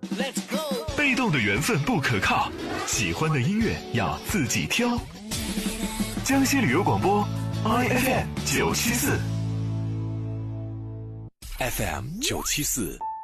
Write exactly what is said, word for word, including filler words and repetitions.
被动的缘分不可靠，喜欢的音乐要自己挑。江西旅游广播 I F M 九七四 F M 九七四